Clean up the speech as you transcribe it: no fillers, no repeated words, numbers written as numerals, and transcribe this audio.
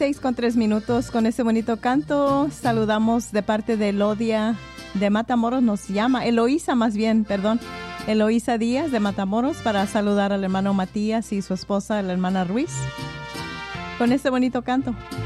6:03 con ese bonito canto. Saludamos de parte de Elodia de Matamoros, nos llama, Eloísa Díaz de Matamoros, para saludar al hermano Matías y su esposa, la hermana Ruiz, con este bonito canto.